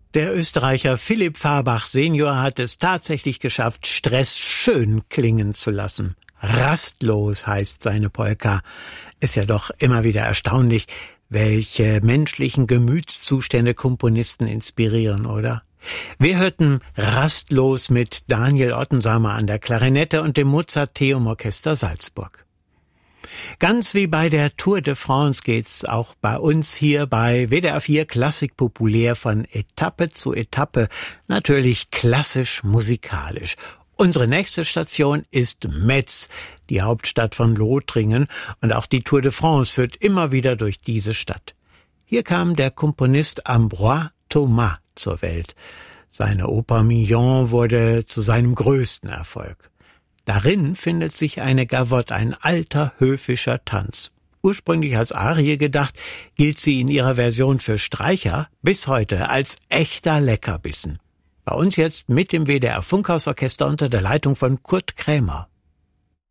Der Österreicher Philipp Fahrbach Senior hat es tatsächlich geschafft, Stress schön klingen zu lassen. Rastlos heißt seine Polka. Ist ja doch immer wieder erstaunlich, welche menschlichen Gemütszustände Komponisten inspirieren, oder? Wir hörten Rastlos mit Daniel Ottensamer an der Klarinette und dem Mozarteum-Orchester Salzburg. Ganz wie bei der Tour de France geht's auch bei uns hier bei WDR 4 Klassik populär von Etappe zu Etappe, natürlich klassisch musikalisch. Unsere nächste Station ist Metz, die Hauptstadt von Lothringen, und auch die Tour de France führt immer wieder durch diese Stadt. Hier kam der Komponist Ambroise Thomas zur Welt. Seine Oper Mignon wurde zu seinem größten Erfolg. Darin findet sich eine Gavotte, ein alter höfischer Tanz. Ursprünglich als Arie gedacht, gilt sie in ihrer Version für Streicher bis heute als echter Leckerbissen. Bei uns jetzt mit dem WDR Funkhausorchester unter der Leitung von Kurt Krämer.